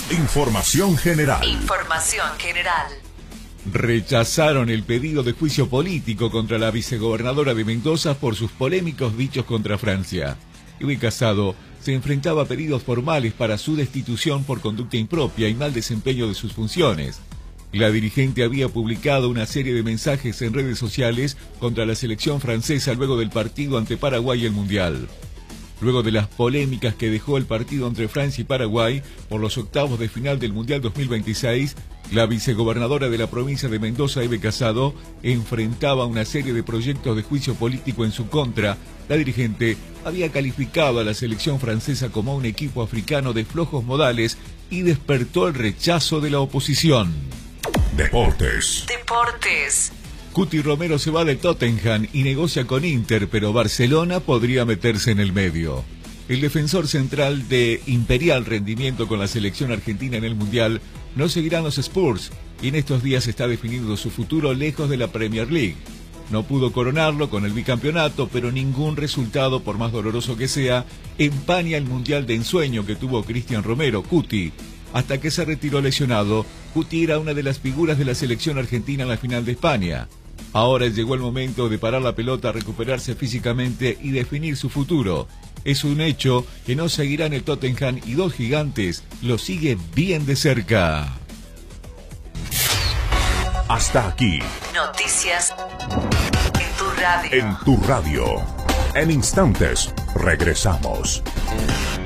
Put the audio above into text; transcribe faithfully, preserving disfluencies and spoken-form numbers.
Información general. Información general. Rechazaron el pedido de juicio político contra la vicegobernadora de Mendoza por sus polémicos dichos contra Francia. Eve Casado se enfrentaba a pedidos formales para su destitución por conducta impropia y mal desempeño de sus funciones. La dirigente había publicado una serie de mensajes en redes sociales contra la selección francesa luego del partido ante Paraguay y el Mundial. Luego de las polémicas que dejó el partido entre Francia y Paraguay por los octavos de final del Mundial dos mil veintiséis, la vicegobernadora de la provincia de Mendoza, Eve Casado, enfrentaba una serie de proyectos de juicio político en su contra. La dirigente había calificado a la selección francesa como un equipo africano de flojos modales y despertó el rechazo de la oposición. Deportes. Deportes. Cuti Romero se va de Tottenham y negocia con Inter, pero Barcelona podría meterse en el medio. El defensor central de imperial rendimiento con la selección argentina en el Mundial no seguirá en los Spurs y en estos días está definido su futuro lejos de la Premier League. No pudo coronarlo con el bicampeonato, pero ningún resultado, por más doloroso que sea, empaña el Mundial de ensueño que tuvo Cristian Romero, Cuti. Hasta que se retiró lesionado, Cuti era una de las figuras de la selección argentina en la final de España. Ahora llegó el momento de parar la pelota, recuperarse físicamente y definir su futuro. Es un hecho que no seguirá en el Tottenham y dos gigantes lo siguen bien de cerca. Hasta aquí. Noticias en tu radio. En tu radio. En instantes, regresamos.